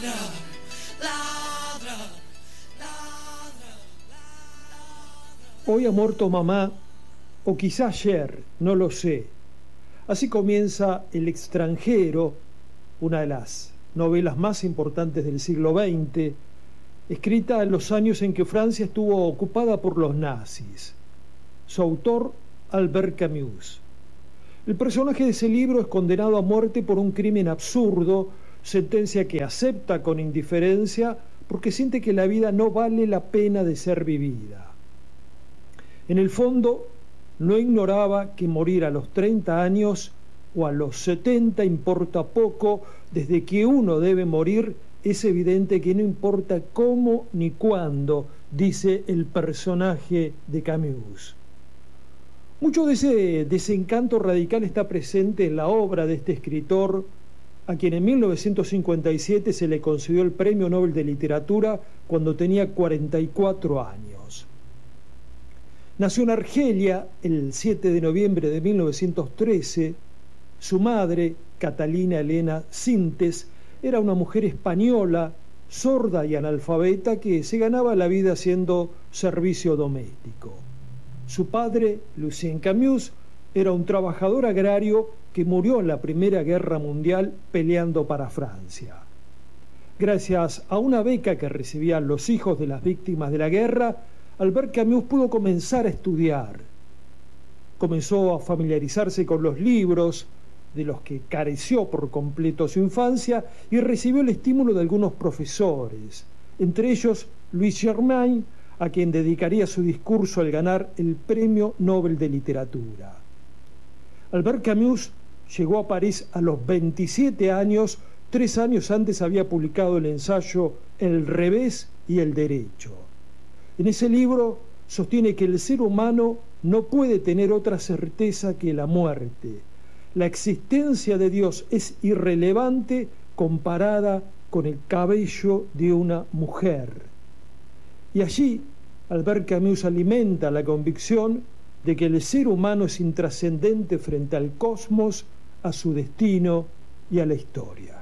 Hoy ha muerto mamá, o quizá ayer, no lo sé. Así comienza El extranjero, una de las novelas más importantes del siglo XX, escrita en los años en que Francia estuvo ocupada por los nazis. Su autor, Albert Camus. El personaje de ese libro es condenado a muerte por un crimen absurdo, sentencia que acepta con indiferencia porque siente que la vida no vale la pena de ser vivida. En el fondo, no ignoraba que morir a los 30 años o a los 70 importa poco. Desde que uno debe morir, es evidente que no importa cómo ni cuándo, dice el personaje de Camus. Mucho de ese desencanto radical está presente en la obra de este escritor, a quien en 1957 se le concedió el Premio Nobel de Literatura cuando tenía 44 años. Nació en Argelia el 7 de noviembre de 1913. Su madre, Catalina Elena Sintes, era una mujer española, sorda y analfabeta, que se ganaba la vida haciendo servicio doméstico. Su padre, Lucien Camus, era un trabajador agrario que murió en la Primera Guerra Mundial peleando para Francia. Gracias a una beca que recibían los hijos de las víctimas de la guerra, Albert Camus pudo comenzar a estudiar. Comenzó a familiarizarse con los libros, de los que careció por completo su infancia, y recibió el estímulo de algunos profesores, entre ellos Louis Germain, a quien dedicaría su discurso al ganar el Premio Nobel de Literatura. Albert Camus llegó a París a los 27 años. 3 años antes había publicado el ensayo El revés y el derecho. En ese libro sostiene que el ser humano no puede tener otra certeza que la muerte. La existencia de Dios es irrelevante comparada con el cabello de una mujer. Y allí, Albert Camus alimenta la convicción de que el ser humano es intrascendente frente al cosmos, a su destino y a la historia.